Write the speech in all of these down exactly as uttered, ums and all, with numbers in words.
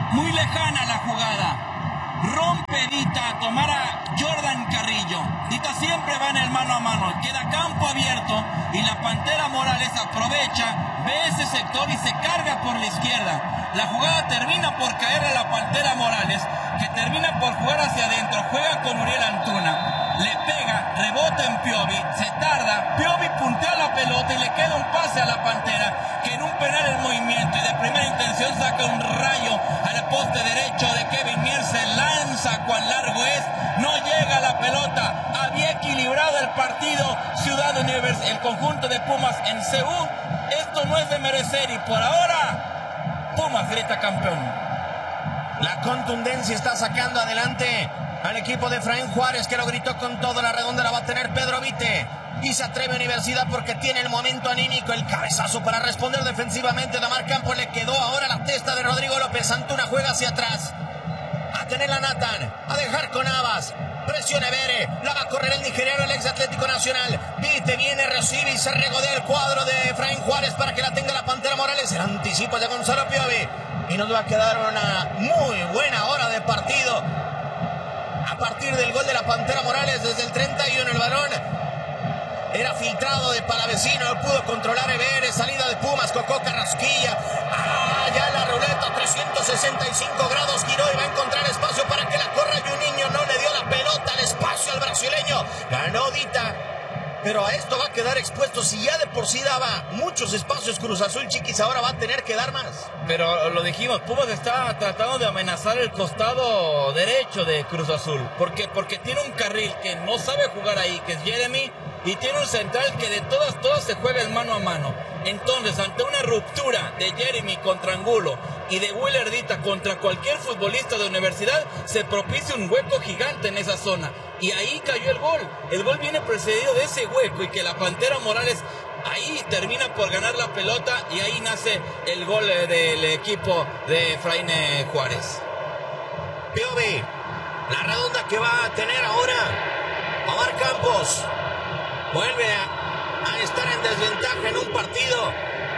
muy lejana la jugada. Rompe Dita a tomar a Jordan Carrillo. Dita siempre va en el mano a mano. Queda campo abierto y la Pantera Morales aprovecha, ve ese sector y se carga por la izquierda. La jugada termina por caerle a la Pantera Morales, que termina por jugar hacia adentro. Juega con Uriel Antuna. Le pega, rebota en Piovi, se tarda. Piovi puntea la pelota y le queda un pase a la Pantera, que en un penal en movimiento y de primera intención saca un rayo al poste derecho de Kevin Mier. Se lanza cuán largo es, no llega la pelota. Había equilibrado el partido Ciudad Universitaria, el conjunto de Pumas en C U. Esto no es de merecer y por ahora Pumas grita campeón. La contundencia está sacando adelante al equipo de Efraín Juárez, que lo gritó con todo. La redonda la va a tener Pedro Vite. Y se atreve Universidad porque tiene el momento anímico. El cabezazo para responder defensivamente. Damar Campos le quedó ahora la testa de Rodrigo López. Antuna juega hacia atrás. A tener la Nathan. A dejar con Navas. Presiona Bere. La va a correr el nigeriano, el ex Atlético Nacional. Vite viene, recibe y se regodea el cuadro de Efraín Juárez para que la tenga la Pantera Morales. El anticipo de Gonzalo Piovi. Y nos va a quedar una muy buena hora de partido. A partir del gol de la Pantera Morales desde el treinta y uno, el balón era filtrado de Palavecino, pudo controlar Everes, salida de Pumas, Cocó Carrasquilla. Ah, ya la ruleta, trescientos sesenta y cinco grados giró y va a encontrar espacio para que la corra. Juninho no le dio la pelota al espacio al brasileño. Ganó Dita, pero a esto va a quedar expuesto. Si ya de por sí daba muchos espacios Cruz Azul, Chiquis, ahora va a tener que dar más. Pero lo dijimos, Pumas está tratando de amenazar el costado derecho de Cruz Azul. ¿Por qué? Porque tiene un carril que no sabe jugar ahí, que es Jeremy, y tiene un central que de todas, todas se juega el mano a mano. Entonces, ante una ruptura de Jeremy contra Angulo y de Willer Dita contra cualquier futbolista de Universidad, se propicia un hueco gigante en esa zona. Y ahí cayó el gol. El gol viene precedido de ese hueco y que la Pantera Morales ahí termina por ganar la pelota y ahí nace el gol del equipo de Efraín Juárez. Piovi, la redonda que va a tener ahora Omar Campos. Vuelve a, a estar en desventaja en un partido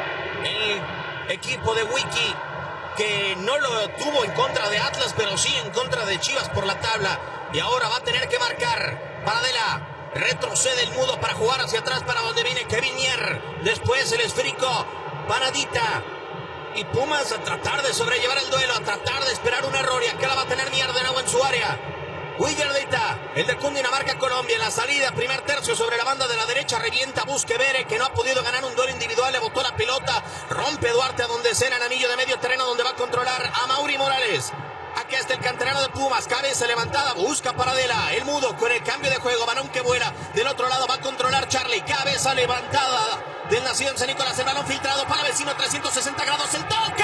el equipo de Wiki, que no lo tuvo en contra de Atlas, pero sí en contra de Chivas por la tabla. Y ahora va a tener que marcar Paradela. Retrocede el mudo para jugar hacia atrás para donde viene Kevin Mier. Después el esférico para Dita. Y Pumas a tratar de sobrellevar el duelo, a tratar de esperar un error. Y acá la va a tener Mier de nuevo en su área. Willer Dita, el de Cundinamarca, Colombia. En la salida, primer tercio sobre la banda de la derecha. Revienta, busque Bere, que no ha podido ganar un duelo individual. Le botó la pelota. Rompe Duarte a donde sea, en anillo de medio terreno, donde va a controlar a Mauri Morales. Aquí está el canterano de Pumas, cabeza levantada, busca Paradela, el mudo con el cambio de juego, balón que vuela, del otro lado va a controlar Charlie, cabeza levantada del nacido en San Nicolás, el balón filtrado para vecino, trescientos sesenta grados, el toque,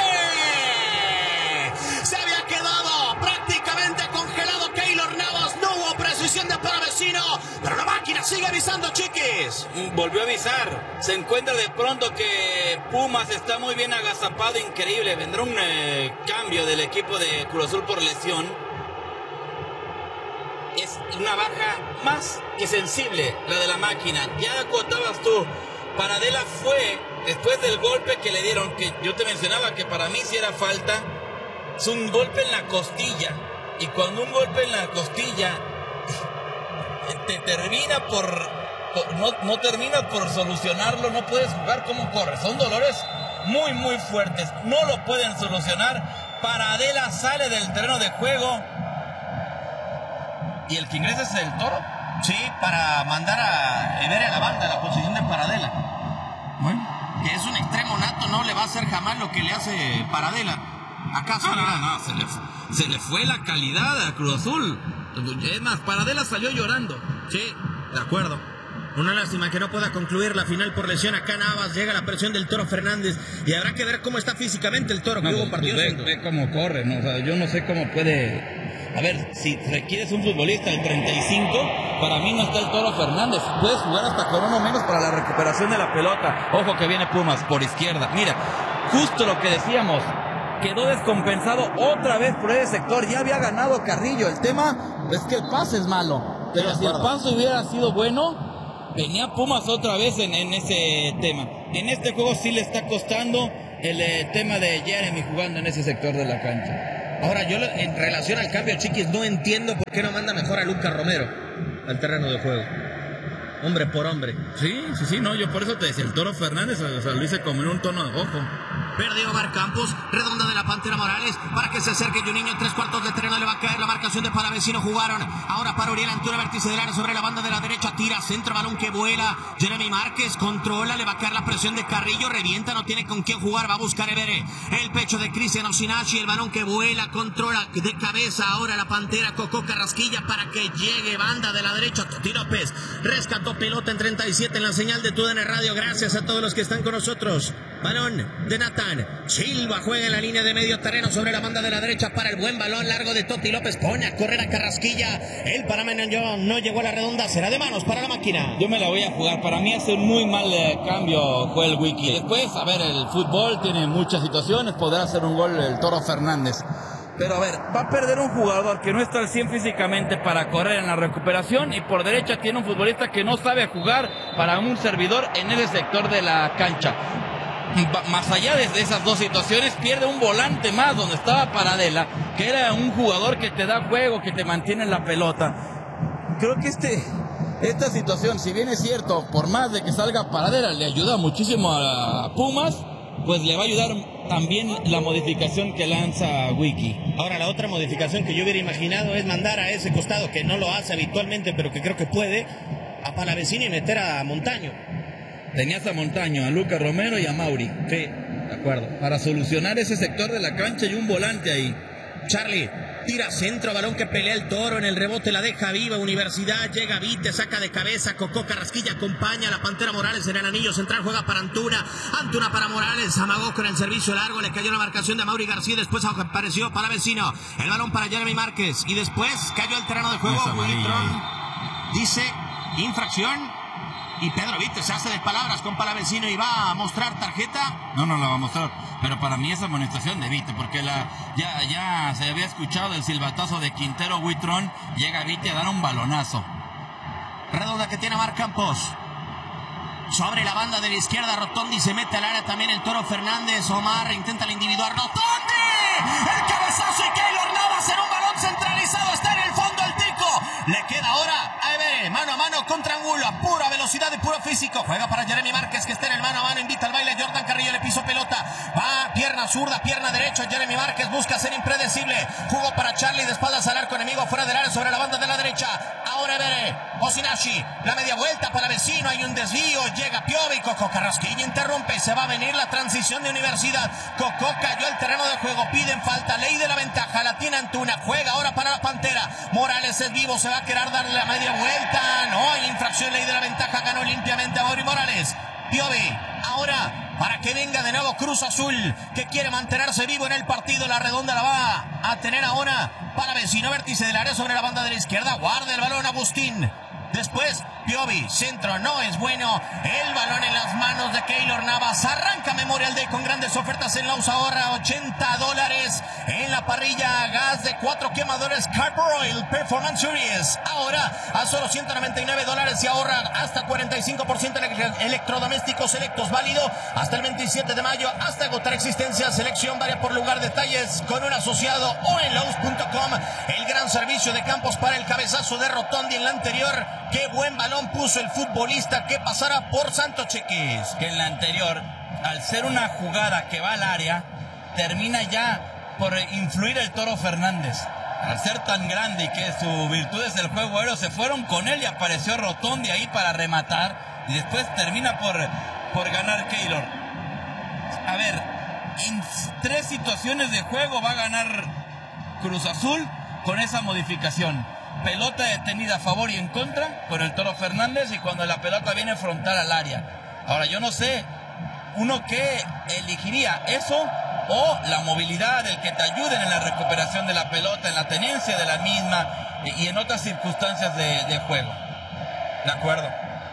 se había quedado prácticamente congelado Keylor Navas, no hubo precisión de Paravecino, pero la máquina sigue avisando, Chiquis. Volvió a avisar, se encuentra de pronto que Pumas está muy bien agazapado, increíble, vendrá un eh, cambio del equipo de Cruz Azul por lesión. Es una baja más que sensible la de la máquina, ya acotabas tú, Paradela fue, después del golpe que le dieron, que yo te mencionaba que para mí sí era falta, es un golpe en la costilla, y cuando un golpe en la costilla te termina por, por no, no termina por solucionarlo, no puedes jugar como corre, son dolores muy muy fuertes, no lo pueden solucionar. Paradela sale del terreno de juego y el que ingresa es el Toro. Sí, para mandar a Evere a la banda, a la posición de Paradela. Bueno, que es un extremo nato, no le va a hacer jamás lo que le hace Paradela. ¿Acaso? No, no, no, se le, se le fue la calidad a Cruz Azul. Es más, Paradela salió llorando. Sí, de acuerdo. Una lástima que no pueda concluir la final por lesión. Acá Navas, llega la presión del Toro Fernández y habrá que ver cómo está físicamente el Toro, que no, hubo partidos. Ve, ve cómo corre, ¿no? O sea, yo no sé cómo puede... A ver, si requieres un futbolista de treinta y cinco, para mí no está el Toro Fernández. Puedes jugar hasta con uno menos para la recuperación de la pelota. Ojo que viene Pumas por izquierda. Mira, justo lo que decíamos, quedó descompensado otra vez por ese sector. Ya había ganado Carrillo. El tema es que el pase es malo. Pero si el pase hubiera sido bueno, venía Pumas otra vez en, en ese tema. En este juego sí le está costando el eh, tema de Jeremy jugando en ese sector de la cancha. Ahora, yo en relación al cambio, Chiquis, no entiendo por qué no manda mejor a Lucas Romero al terreno de juego. Hombre por hombre. Sí, sí, sí, no, yo por eso te decía, el Toro Fernández, o sea, lo hice como en un tono de ojo. Perdió Omar Campos, redonda de la Pantera Morales, para que se acerque Juninho en tres cuartos de terreno, le va a caer la marcación de Palavecino, jugaron, ahora para Uriel Antuna, vértice del área sobre la banda de la derecha, tira, centro, balón que vuela, Jeremy Márquez, controla, le va a caer la presión de Carrillo, revienta, no tiene con quién jugar, va a buscar Evere, el pecho de Cristian Osinachi, el balón que vuela, controla de cabeza, ahora la Pantera, Cocó Carrasquilla, para que llegue, banda de la derecha, Toti López, rescató pelota en treinta y siete en la señal de T U D N Radio, gracias a todos los que están con nosotros, balón de Nathan Silva, juega en la línea de medio terreno sobre la banda de la derecha para el buen balón largo de Toti López, pone a correr a Carrasquilla, el panameño no llegó a la redonda, será de manos para la máquina. Yo me la voy a jugar, para mí hace un muy mal eh, cambio Joel Wiki. Después, a ver, el fútbol tiene muchas situaciones, podrá hacer un gol el Toro Fernández. Pero a ver, va a perder un jugador que no está al cien físicamente para correr en la recuperación, y por derecha tiene un futbolista que no sabe jugar para un servidor en ese sector de la cancha. Más allá de esas dos situaciones, pierde un volante más donde estaba Paradela, que era un jugador que te da juego, que te mantiene en la pelota. Creo que este, esta situación, si bien es cierto, por más de que salga Paradela, le ayuda muchísimo a Pumas, pues le va a ayudar también la modificación que lanza Wiki. Ahora, la otra modificación que yo hubiera imaginado es mandar a ese costado, que no lo hace habitualmente, pero que creo que puede, a Palavecino y meter a Montaño. Tenías a Montaño, a Lucas Romero y a Mauri. Sí, de acuerdo. Para solucionar ese sector de la cancha y un volante ahí. Charlie, tira centro, balón que pelea el Toro, en el rebote la deja viva, Universidad, llega Vite, saca de cabeza, Cocó Carrasquilla acompaña a la Pantera Morales en el anillo central, juega para Antuna, Antuna para Morales, amagó con el servicio largo, le cayó la marcación de Mauri García, después apareció Palavecino, el balón para Jeremy Márquez, y después cayó el terreno de juego, Wilitron dice, infracción, y Pedro Vite se hace de palabras con Palavecino y va a mostrar tarjeta. No, no la va a mostrar, pero para mí es amonestación de Vite, porque la, ya, ya se había escuchado el silbatazo de Quintero Huitrón, llega Vite a dar un balonazo. Redonda que tiene Omar Campos. Sobre la banda de la izquierda, Rotondi se mete al área también el Toro Fernández. Omar intenta el individual. ¡Rotondi! El cabezazo y Keylor Navas en un balón centralizado. Está en el fondo el Tico. Le queda ahora a Evere. Mano a mano contra Angulo. A pura velocidad y puro físico. Juega para Jeremy Márquez, que está en el mano a mano. Invita al baile. Jordan Carrillo le pisó pelota. Va pierna zurda, pierna derecha. Jeremy Márquez busca ser impredecible. Jugó para Charlie de espaldas al arco enemigo fuera del área sobre la banda de la derecha. Ahora Evere. Osinachi. La media vuelta para Vecino. Hay un desvío. Llega Piovi, Cocó Carrasquilla interrumpe, se va a venir la transición de Universidad. Cocó cayó al terreno de juego, piden falta, ley de la ventaja, la tiene Antuna, juega ahora para la Pantera. Morales es vivo, se va a querer darle la media vuelta, no hay infracción, ley de la ventaja, ganó limpiamente a Mauri Morales. Piovi, ahora para que venga de nuevo Cruz Azul, que quiere mantenerse vivo en el partido, la redonda la va a tener ahora para Vecino, vértice del área sobre la banda de la izquierda, guarda el balón Agustín. Después, Piovi, centro, no es bueno. El balón en las manos de Keylor Navas. Arranca Memorial Day con grandes ofertas en Laus. Ahorra ochenta dólares en la parrilla. Gas de cuatro quemadores Carpor Oil Performance Series. Ahora a solo ciento noventa y nueve dólares y ahorra hasta cuarenta y cinco por ciento en electrodomésticos selectos. Válido hasta el veintisiete de mayo. Hasta agotar existencia. Selección varia por lugar. Detalles con un asociado o en Laus punto com. El gran servicio de campos para el cabezazo de Rotondi en la anterior. Qué buen balón puso el futbolista que pasara por Santos, Chiquis. Que en la anterior, al ser una jugada que va al área, termina ya por influir el Toro Fernández. Al ser tan grande y que sus virtudes del juego aéreo se fueron con él y apareció Rotondi ahí para rematar. Y después termina por, por ganar Keylor. A ver, en tres situaciones de juego va a ganar Cruz Azul con esa modificación. Pelota detenida a favor y en contra por el Toro Fernández y cuando la pelota viene frontal al área. Ahora yo no sé, uno que elegiría eso o la movilidad, el que te ayuden en la recuperación de la pelota, en la tenencia de la misma y en otras circunstancias de, de juego. De acuerdo.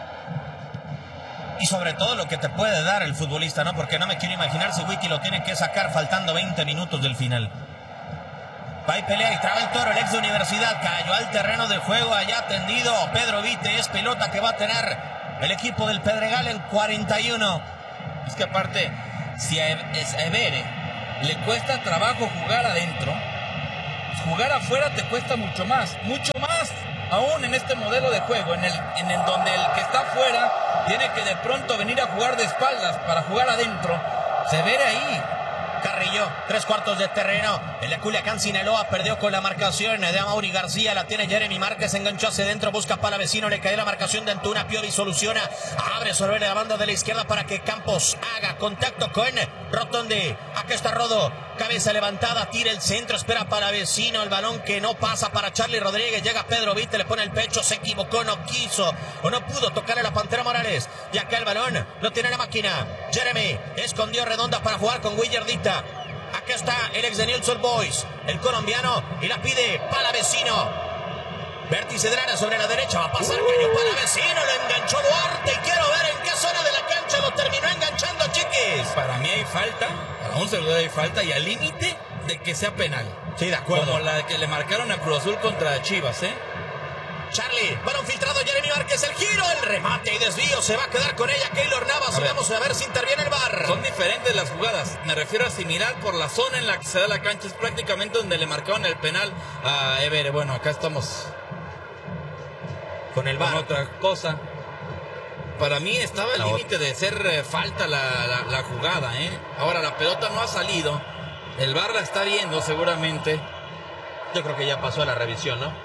Y sobre todo lo que te puede dar el futbolista, ¿no? Porque no me quiero imaginar si Wiki lo tiene que sacar faltando veinte minutos del final. Va y pelea y traba el Toro, el ex de Universidad, cayó al terreno de juego, allá tendido Pedro Vite, es pelota que va a tener el equipo del Pedregal en cuarenta y uno. Es que aparte, si a Evere le cuesta trabajo jugar adentro, jugar afuera te cuesta mucho más, mucho más, aún en este modelo de juego, en el, en el donde el que está afuera tiene que de pronto venir a jugar de espaldas para jugar adentro. Se ve ahí. Carrillo, tres cuartos de terreno. El de Culiacán, Sinaloa, perdió con la marcación de Amaury García. La tiene Jeremy Márquez, enganchó hacia adentro, busca Palavecino, le cae la marcación de Antuna. Piovi soluciona, abre sobre la banda de la izquierda para que Campos haga contacto con Rotondi. Aquí está Rodo, cabeza levantada, tira el centro, espera Palavecino, el balón que no pasa para Charlie Rodríguez. Llega Pedro Vite, le pone el pecho, se equivocó, no quiso o no pudo tocar a la Pantera Morales. Y acá el balón lo tiene la máquina. Jeremy escondió redonda para jugar con Willardita. Aquí está el ex de Newell's Old Boys, el colombiano, y la pide Palavecino. Vértice de área sobre la derecha, va a pasar, uh. cayó Palavecino, lo enganchó Duarte, y quiero ver en qué zona de la cancha lo terminó enganchando, chiquis. Para mí hay falta, aún se le hay falta, y al límite de que sea penal. Sí, de acuerdo. Como la que le marcaron a Cruz Azul contra Chivas, ¿eh? Charlie, balón filtrado, Jeremy Márquez, el giro, el remate y desvío, se va a quedar con ella Keylor Navas, y vamos a ver si interviene el V A R. Son diferentes las jugadas, me refiero a similar por la zona en la que se da la cancha, es prácticamente donde le marcaron el penal a Evere. Bueno, acá estamos con el V A R. Con otra cosa. Para mí estaba al límite de ser eh, falta la, la, la jugada, ¿eh? Ahora la pelota no ha salido, el V A R la está viendo seguramente. Yo creo que ya pasó a la revisión, ¿no?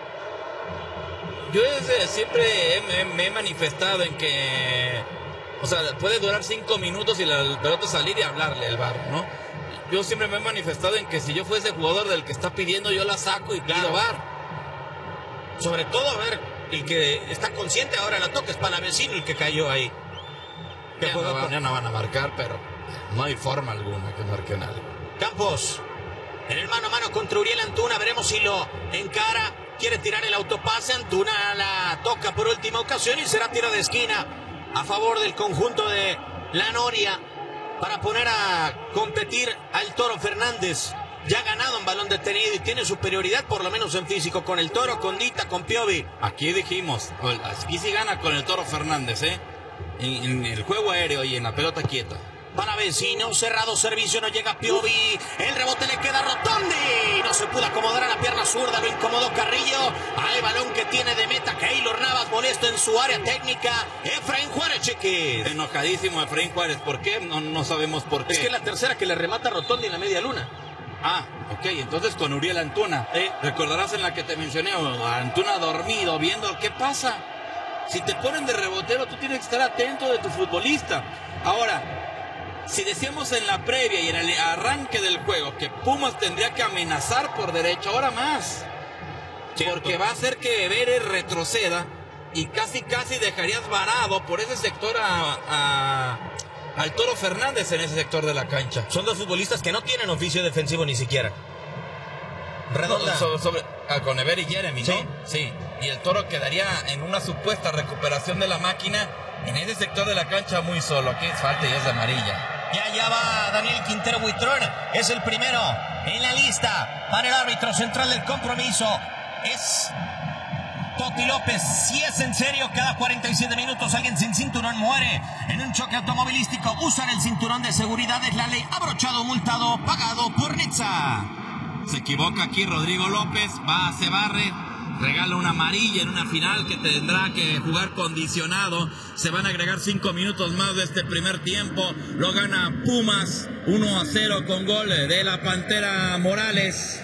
Yo desde siempre he, me, me he manifestado en que, o sea, puede durar cinco minutos y la, la pelota salir y hablarle al V A R, ¿no? Yo siempre me he manifestado en que si yo fuese jugador del que está pidiendo, yo la saco y pido V A R. Sobre todo, a ver, el que está consciente ahora la toca es Palavecino, el que cayó ahí. Ya no, van, ya no van a marcar, pero no hay forma alguna que marquen algo. Campos, en el mano a mano contra Uriel Antuna, veremos si lo encara. Quiere tirar el autopase, Antuna la toca por última ocasión y será tiro de esquina a favor del conjunto de la Noria para poner a competir al Toro Fernández. Ya ha ganado en balón detenido y tiene superioridad por lo menos en físico con el Toro, con Dita, con Piovi. Aquí dijimos, aquí sí gana con el Toro Fernández, ¿eh? En, en el juego aéreo y en la pelota quieta. Palavecino, cerrado servicio, no llega Piovi, el rebote le queda a Rotondi, no se pudo acomodar a la pierna zurda, lo incomodó Carrillo, al balón que tiene de meta Keylor Navas, molesto en su área técnica, Efraín Juárez, chiquis. Enojadísimo Efraín Juárez, ¿por qué? No, no sabemos por qué. Es que es la tercera que le remata a Rotondi en la media luna. Ah, ok, entonces con Uriel Antuna, ¿eh? Recordarás en la que te mencioné, Antuna dormido, viendo qué pasa. Si te ponen de rebotero, tú tienes que estar atento de tu futbolista. Ahora, si decíamos en la previa y en el arranque del juego que Pumas tendría que amenazar por derecha, ahora más. Cierto. Porque va a hacer que Evere retroceda y casi casi dejarías varado por ese sector a, a, al Toro Fernández en ese sector de la cancha. Son dos futbolistas que no tienen oficio defensivo ni siquiera. Redonda. No, sobre, sobre, ah, con Evere y Jeremy, ¿sí? ¿no? Sí. Y el Toro quedaría en una supuesta recuperación de la máquina en ese sector de la cancha muy solo. Aquí es falta y es de amarilla. Y allá va Daniel Quintero Buitrón, es el primero en la lista para el árbitro central del compromiso. Es Toti López. Si es en serio, cada cuarenta y siete minutos alguien sin cinturón muere en un choque automovilístico. Usar el cinturón de seguridad es la ley. Abrochado, multado, pagado por Nitza. Se equivoca aquí Rodrigo López, va, se barre, regala una amarilla en una final que tendrá que jugar condicionado. Se van a agregar cinco minutos más de este primer tiempo. Lo gana Pumas uno a cero con gol de la Pantera Morales.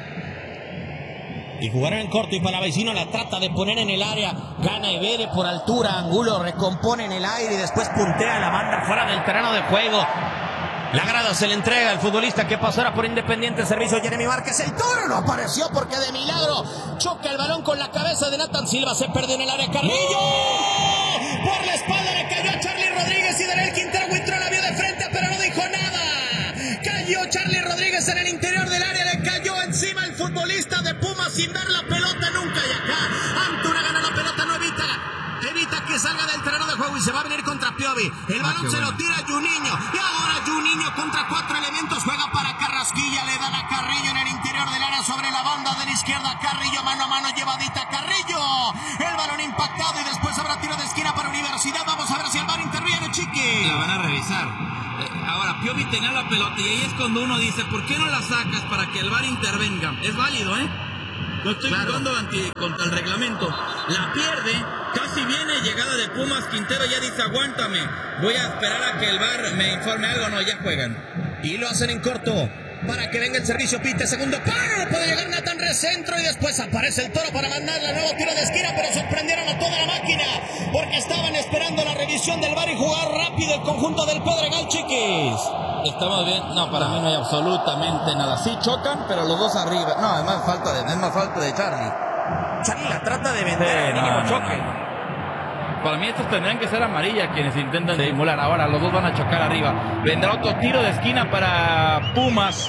Y jugará en corto y Palavecino la trata de poner en el área. Gana Evere por altura, Angulo recompone en el aire y después puntea la banda fuera del terreno de juego. La grada se le entrega al futbolista que pasará por Independiente. Servicio Jeremy Márquez. El Toro no apareció porque de milagro choca el balón con la cabeza de Nathan Silva. Se perdió en el área. Carrillo. ¡Oh! Por la espalda le cayó a Charlie Rodríguez y Daniel Quintero Buitrón la vio de frente, pero no dijo nada. Cayó Charlie Rodríguez en el interior del área. Le cayó encima el futbolista de Pumas sin ver la pelota nunca. Y acá Antuna gana la pelota, no evita. Evita que salga del terreno de juego y se va a venir contra Piovi. El balón ah, se bueno. lo tira a Juninho. Y ahora Juninho contra cuatro elementos. Juega para Carrasquilla. Le dan a Carrillo en el interior del área sobre la banda de la izquierda. Carrillo mano a mano llevadita. Carrillo. El balón impactado y después habrá tiro de esquina para Universidad. Vamos a ver si el V A R interviene, chiqui. La van a revisar. Ahora Piovi Jovic tenía la pelota y ahí es cuando uno dice, ¿por qué no la sacas para que el V A R intervenga? Es válido, ¿eh? No estoy Claro. jugando anti, contra el reglamento. La pierde, casi viene llegada de Pumas. Quintero ya dice, aguántame, voy a esperar a que el V A R me informe algo. No, ya juegan. Y lo hacen en corto para que venga el servicio Pite. Segundo paro, puede llegar Nathan Recentro y después aparece el Toro para mandarle a nuevo tiro de esquina, pero sorprendieron a toda la máquina porque estaban esperando la revisión del V A R y jugar rápido el conjunto del Pedregal, Chiquis. Estamos bien. No, para mí no hay absolutamente nada. Sí chocan, pero los dos arriba. No, es más falta de, es más falta de Charlie. Charlie la trata de vender al Sí, mínimo no, choque. no, no. Para mí estos tendrían que ser amarillas quienes intentan sí. simular. Ahora los dos van a chocar arriba. Vendrá otro tiro de esquina para Pumas.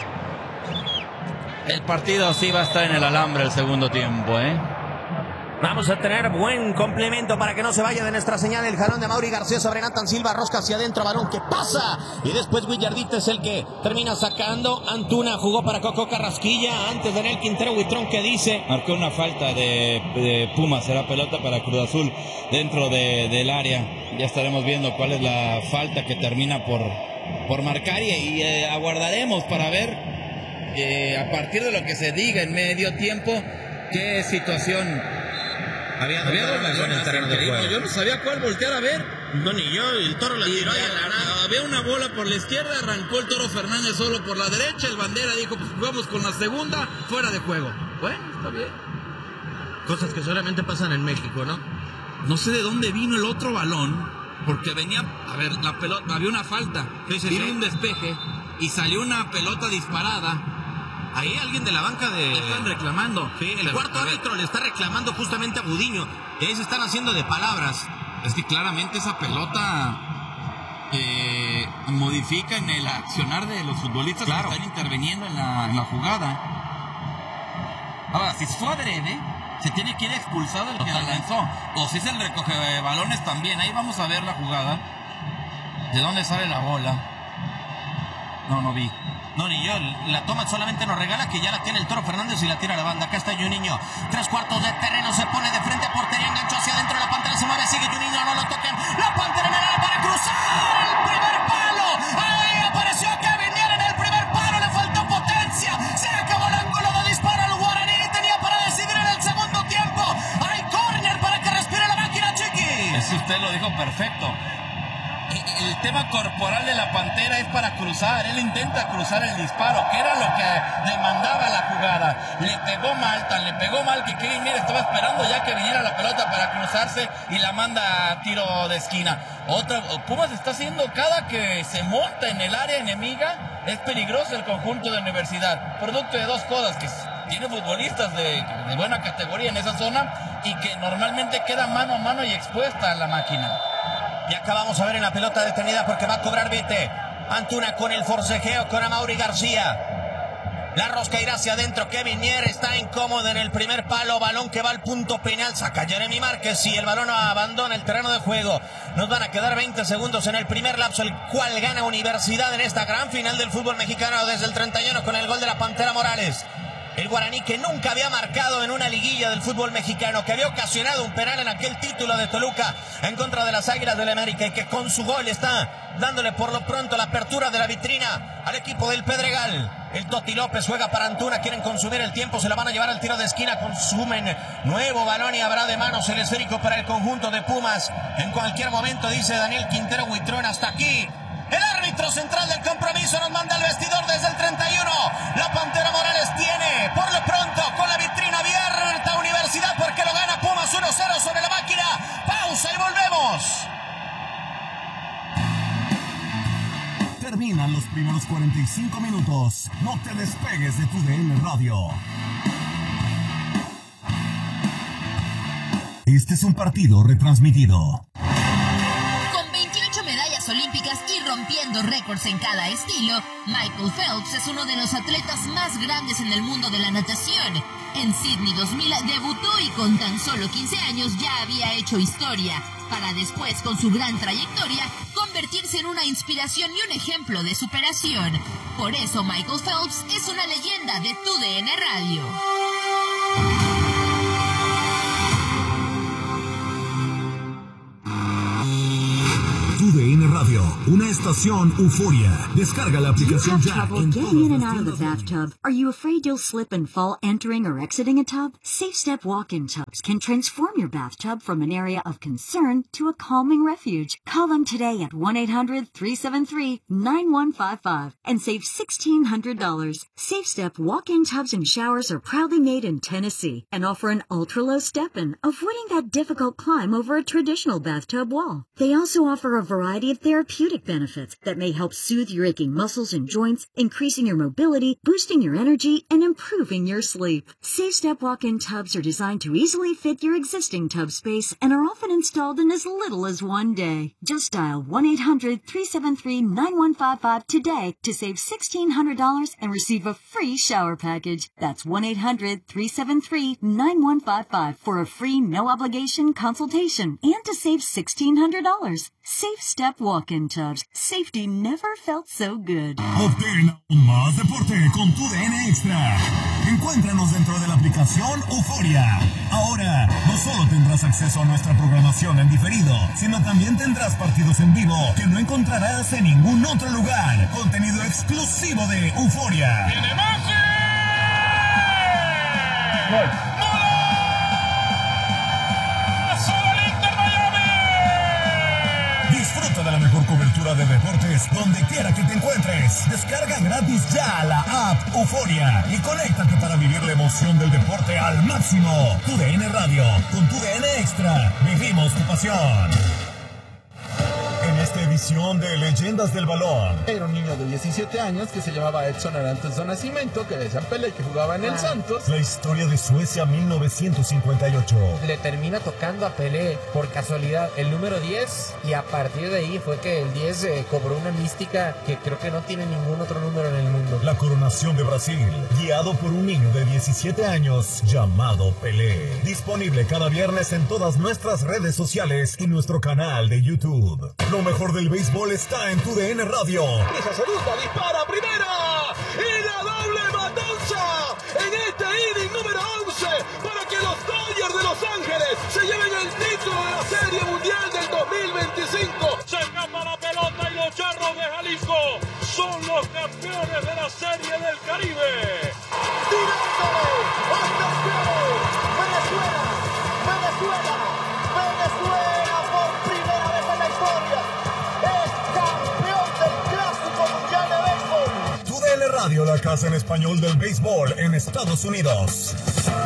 El partido sí va a estar en el alambre el segundo tiempo, ¿eh? Vamos a tener buen complemento para que no se vaya de nuestra señal. El jalón de Mauri García sobre Nathan Silva, rosca hacia adentro, balón que pasa. Y después Willardita es el que termina sacando. Antuna jugó para Coco Carrasquilla. Antes Daniel Quintero Huitrón que dice. Marcó una falta de, de Pumas, será pelota para Cruz Azul dentro de, del área. Ya estaremos viendo cuál es la falta que termina por, por marcar y, y eh, aguardaremos para ver eh, a partir de lo que se diga en medio tiempo qué situación. Había, Había dos balones en terreno de juego. Yo no sabía cuál voltear a ver. No, ni yo, el Toro la tiró ahí a la nada. Había una bola por la izquierda, arrancó el Toro Fernández solo por la derecha. El Bandera dijo, pues jugamos con la segunda, fuera de juego. Bueno, está bien. Cosas que solamente pasan en México, ¿no? No sé de dónde vino el otro balón, porque venía, a ver, la pelota, había una falta. Sí, sí, vino sí. un despeje y salió una pelota disparada. Ahí alguien de la banca de... Le están reclamando. Sí, el Pero, cuarto árbitro le está reclamando justamente a Gudiño. Y ahí se están haciendo de palabras. Es que claramente esa pelota eh, modifica en el accionar de los futbolistas Claro. que están interviniendo en la, en la jugada. Ahora, si fue adrede, se tiene que ir expulsado el que la lanzó. O si es el recoge de balones también. Ahí vamos a ver la jugada. ¿De dónde sale la bola? No, no vi. No, ni yo. La toma solamente nos regala que ya la tiene el Toro Fernández y la tira a la banda. Acá está Juninho. Tres cuartos de terreno. Se pone de frente a portería. Enganchó hacia adentro. La Pantera se mueve. Sigue Juninho. No lo toquen. La Pantera en el área para cruzar. El primer palo. Ahí apareció Kevin Mier en el primer palo. Le faltó potencia. Se acabó el ángulo de disparo. El Guaraní tenía para decidir en el segundo tiempo. Hay córner para que respire la máquina, Chiqui. Eso usted lo dijo perfecto. El tema corporal de la Pantera es para cruzar. Él intenta cruzar el disparo, que era lo que demandaba la jugada. Le pegó mal, tan le pegó mal que Kevin Mier estaba esperando ya que viniera la pelota para cruzarse y la manda a tiro de esquina. Otra, Pumas está haciendo cada que se monta en el área enemiga. Es peligroso el conjunto de Universidad. Producto de dos cosas, que tiene futbolistas de, de buena categoría en esa zona y que normalmente queda mano a mano y expuesta a la máquina. Y acá vamos a ver en la pelota detenida porque va a cobrar Vite. Antuna con el forcejeo con Amaury García. La rosca irá hacia adentro. Kevin Mier está incómodo en el primer palo. Balón que va al punto penal. Saca Jeremy Márquez y el balón abandona el terreno de juego. Nos van a quedar veinte segundos en el primer lapso, el cual gana Universidad en esta gran final del fútbol mexicano desde el treinta y uno con el gol de la Pantera Morales. El Guaraní, que nunca había marcado en una liguilla del fútbol mexicano, que había ocasionado un penal en aquel título de Toluca en contra de las Águilas del América y que con su gol está dándole por lo pronto la apertura de la vitrina al equipo del Pedregal. El Toti López juega para Antuna, quieren consumir el tiempo, se la van a llevar al tiro de esquina, consumen nuevo balón y habrá de manos el esférico para el conjunto de Pumas. En cualquier momento, dice Daniel Quintero Huitrón, hasta aquí. El árbitro central del compromiso nos manda al vestidor desde el treinta y uno. La Pantera Morales tiene, por lo pronto, con la vitrina abierta Universidad porque lo gana Pumas uno cero sobre la máquina. Pausa y volvemos. Terminan los primeros cuarenta y cinco minutos. No te despegues de tu D N Radio. Este es un partido retransmitido. Olímpicas y rompiendo récords en cada estilo, Michael Phelps es uno de los atletas más grandes en el mundo de la natación. En Sydney dos mil debutó y con tan solo quince años ya había hecho historia, para después, con su gran trayectoria, convertirse en una inspiración y un ejemplo de superación. Por eso Michael Phelps es una leyenda de tu D N Radio. Tu D N Radio. una estación Euforia. Descarga la aplicación ya. Trouble getting in and out of the bathtub? Are you afraid you'll slip and fall entering or exiting a tub? Safe Step walk-in tubs can transform your bathtub from an area of concern to a calming refuge. Call them today at one eight hundred, three seven three, nine one five five and save sixteen hundred dollars. Safe Step walk-in tubs and showers are proudly made in Tennessee and offer an ultra-low step-in, avoiding that difficult climb over a traditional bathtub wall. They also offer a variety of therapeutic benefits that may help soothe your aching muscles and joints, increasing your mobility, boosting your energy, and improving your sleep. Safe Step walk-in tubs are designed to easily fit your existing tub space and are often installed in as little as one day. Just dial one eight hundred, three seven three, nine one five five today to save sixteen hundred dollars and receive a free shower package. That's one eight hundred, three seven three, nine one five five for a free no-obligation consultation and to save sixteen hundred dollars. Safe Step walk-in tubs. Safety never felt so good. Obtén aún más deporte con tu D N Extra. Encuéntranos dentro de la aplicación Euforia. Ahora, no solo tendrás acceso a nuestra programación en diferido, sino también tendrás partidos en vivo que no encontrarás en ningún otro lugar. Contenido exclusivo de Euforia. ¡Tiene Messi! ¡Gol! Disfruta de la mejor cobertura de deportes donde quiera que te encuentres. Descarga gratis ya la app Euforia y conéctate para vivir la emoción del deporte al máximo. Tu D N Radio, con tu D N Extra, vivimos tu pasión. En esta edición de Leyendas del Balón. Era un niño de diecisiete años que se llamaba Edson Arantes do Nascimento, que decían Pelé, que jugaba en el Santos. La historia de Suecia mil novecientos cincuenta y ocho. Le termina tocando a Pelé por casualidad el número diez y a partir de ahí fue que el diez eh, cobró una mística que creo que no tiene ningún otro número en el mundo. La coronación de Brasil, guiado por un niño de diecisiete años llamado Pelé. Disponible cada viernes en todas nuestras redes sociales y nuestro canal de YouTube. Lo mejor del béisbol está en tu D N Radio. Esa segunda dispara primera y la doble matanza en este inning número once para que los Dodgers de Los Ángeles se lleven el título de la Serie Mundial del dos mil veinticinco. Se escapa la pelota y los Charros de Jalisco son los campeones de la Serie del Caribe. ¡Tirándole! ¡Atención! ¡Venezuela! ¡Venezuela! ¡Venezuela por primera vez en la historia! ¡Es campeón del Clásico Mundial de Béisbol! Tu D N Radio, la casa en español del béisbol en Estados Unidos.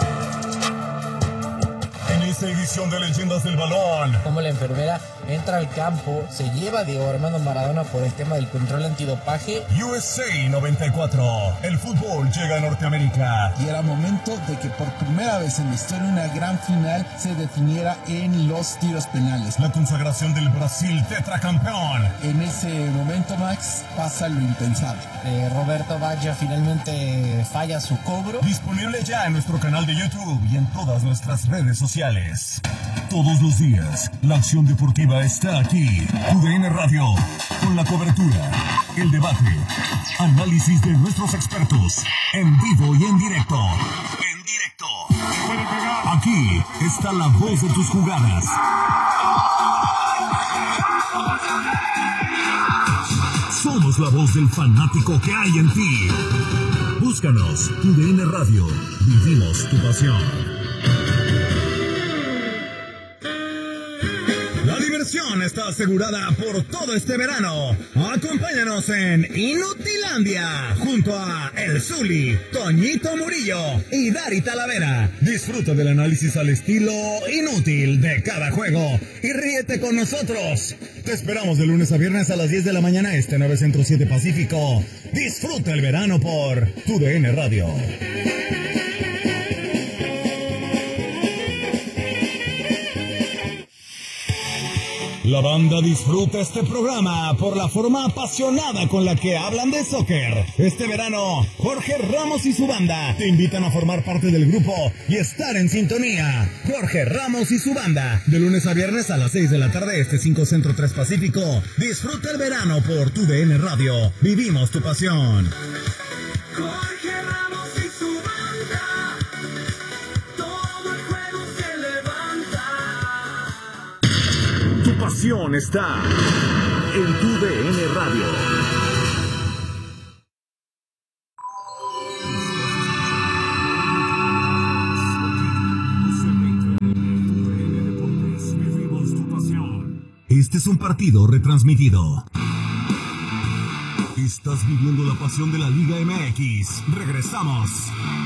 En esta edición de Leyendas del Balón. Como la enfermera entra al campo, se lleva a Diego Armando Maradona por el tema del control antidopaje. U S A noventa y cuatro. El fútbol llega a Norteamérica. Y era momento de que por primera vez en la historia una gran final se definiera en los tiros penales. La consagración del Brasil tetracampeón. En ese momento, Max, pasa lo impensable. Eh, Roberto Baggio finalmente falla su cobro. Disponible ya en nuestro canal de YouTube y en todas nuestras redes sociales. Todos los días, la acción deportiva está aquí. Tu D N Radio, con la cobertura, el debate, análisis de nuestros expertos, en vivo y en directo. En directo. Aquí está la voz de tus jugadas. Somos la voz del fanático que hay en ti. Búscanos, Tu D N Radio. Vivimos tu pasión. La diversión está asegurada por todo este verano. Acompáñanos en Inutilandia junto a El Zuli, Toñito Murillo y Dari Talavera. Disfruta del análisis al estilo inútil de cada juego y ríete con nosotros. Te esperamos de lunes a viernes a las diez de la mañana este, nueve Centro siete Pacífico. Disfruta el verano por Tu D N Radio. La banda disfruta este programa por la forma apasionada con la que hablan de soccer. Este verano, Jorge Ramos y su banda te invitan a formar parte del grupo y estar en sintonía. Jorge Ramos y su banda, de lunes a viernes a las seis de la tarde, este cinco Centro tres Pacífico. Disfruta el verano por Tu D N Radio. Vivimos tu pasión. Jorge Ramos y su banda, todo el juego se levanta. Tu pasión está en tu D N Radio. Este es un partido retransmitido. Estás viviendo la pasión de la Liga M X. Regresamos.